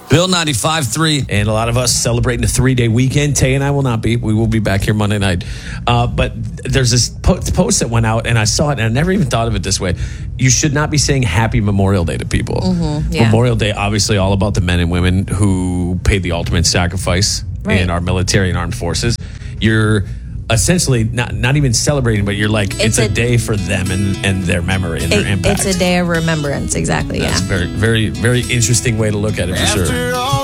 Bill 95.3. And a lot of us celebrating a 3-day weekend. Tay and I will not be. We will be back here Monday night. But there's this post that went out, and I saw it, and I never even thought of it this way. You should not be saying Happy Memorial Day to people. Mm-hmm, yeah. Memorial Day, obviously, all about the men and women who paid the ultimate sacrifice in our military and armed forces. You're essentially not even celebrating, but you're like, it's a day for them and their memory and their impact. It's a day of remembrance, exactly. That's very, very, very interesting way to look at it, for sure.